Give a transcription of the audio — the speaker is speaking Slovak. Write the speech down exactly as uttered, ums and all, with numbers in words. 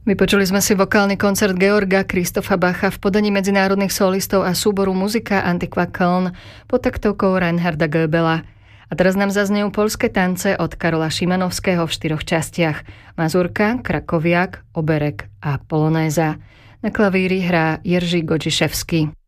Vypočuli sme si vokálny koncert Georga Christopha Bacha v podaní medzinárodných solistov a súboru Muzika Antiqua Köln pod taktovkou Reinharda Goebela. A teraz nám zaznejú poľské tance od Karola Šimanovského v štyroch častiach. Mazurka, Krakowiak, Oberek a Polonéza. Na klavíri hrá Jerzy Godžiševský.